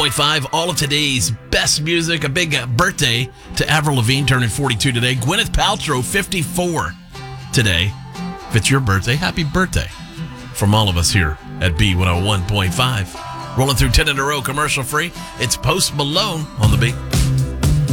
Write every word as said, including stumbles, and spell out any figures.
point five, all of today's best music. A big uh, birthday to Avril Lavigne, turning forty-two today. Gwyneth Paltrow, fifty-four today. If it's your birthday, happy birthday from all of us here at B one oh one point five. Rolling through ten in a row, commercial free. It's Post Malone on the beat.